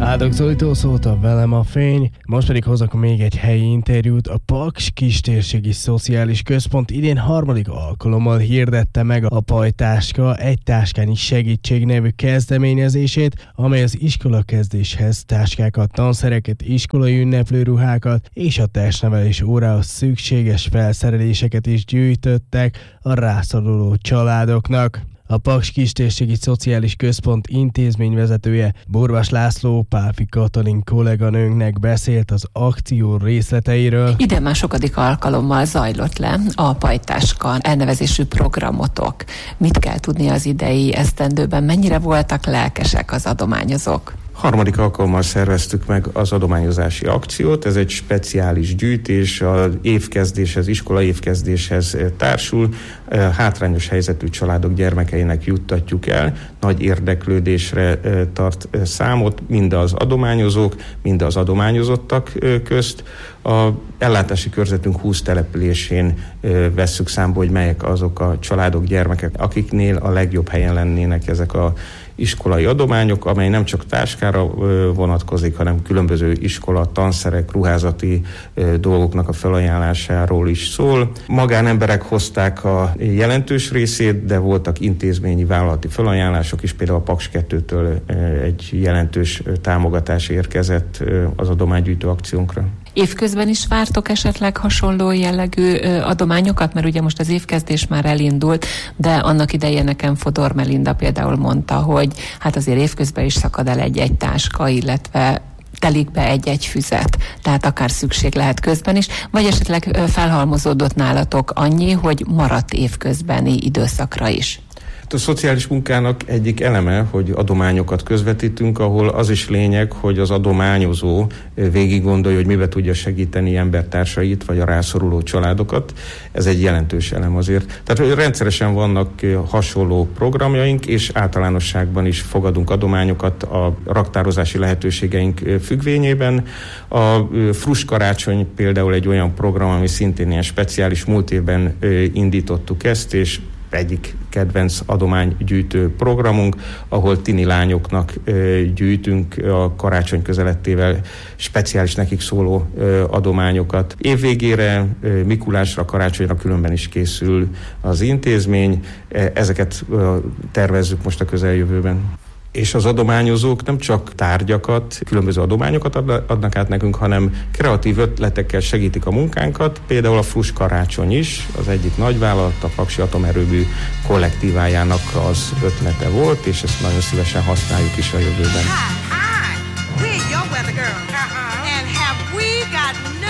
Áldog Zolitól szóltam, velem a fény, most pedig hozok még egy helyi interjút. A Paks Kistérségi Szociális Központ idén harmadik alkalommal hirdette meg a Pajtáska egy táskányi segítség nevű kezdeményezését, amely az iskolakezdéshez táskákat, tanszereket, iskolai ünneplőruhákat és a testnevelés órához szükséges felszereléseket is gyűjtöttek a rászoruló családoknak. A Paks Kistérségi Szociális Központ intézményvezetője Borvas László Pálfi Katalin kolléganőnknek beszélt az akció részleteiről. Idén már sokadik alkalommal zajlott le a Pajtáska elnevezésű programotok. Mit kell tudni az idei esztendőben? Mennyire voltak lelkesek az adományozók? Harmadik alkalommal szerveztük meg az adományozási akciót. Ez egy speciális gyűjtés, az évkezdéshez, iskolai évkezdéshez társul. Hátrányos helyzetű családok gyermekeinek juttatjuk el. Nagy érdeklődésre tart számot mind az adományozók, mind az adományozottak közt. A ellátási körzetünk 20 településén vesszük számba, hogy melyek azok a családok, gyermekek, akiknél a legjobb helyen lennének ezek a iskolai adományok, amely nem csak táskára vonatkozik, hanem különböző iskola, tanszerek, ruházati dolgoknak a felajánlásáról is szól. Magánemberek hozták a jelentős részét, de voltak intézményi vállalati felajánlások is, például a Paks 2-től egy jelentős támogatás érkezett az adománygyűjtő akciónkra. Évközben is vártok esetleg hasonló jellegű adományokat, mert ugye most az évkezdés már elindult, de annak idején nekem Fodor Melinda például mondta, hogy hát azért évközben is szakad el egy-egy táska, illetve telik be egy-egy füzet, tehát akár szükség lehet közben is, vagy esetleg felhalmozódott nálatok annyi, hogy maradt évközbeni időszakra is. A szociális munkának egyik eleme, hogy adományokat közvetítünk, ahol az is lényeg, hogy az adományozó végig gondolja, hogy mibe tudja segíteni embertársait, vagy a rászoruló családokat. Ez egy jelentős elem azért. Tehát rendszeresen vannak hasonló programjaink, és általánosságban is fogadunk adományokat a raktározási lehetőségeink függvényében. A Frus Karácsony például egy olyan program, ami szintén ilyen speciális, múlt évben indítottuk ezt, és egyik kedvenc adománygyűjtő programunk, ahol tini lányoknak gyűjtünk a karácsony közelettével speciális nekik szóló adományokat. Évvégére, Mikulásra, karácsonyra különben is készül az intézmény, ezeket tervezzük most a közeljövőben. És az adományozók nem csak tárgyakat, különböző adományokat adnak át nekünk, hanem kreatív ötletekkel segítik a munkánkat. Például a Frus Karácsony is, az egyik nagyvállalat, a Paksi Atomerőmű kollektívájának az ötlete volt, és ezt nagyon szívesen használjuk is a jövőben. Hi, we're your weather girl. And have we got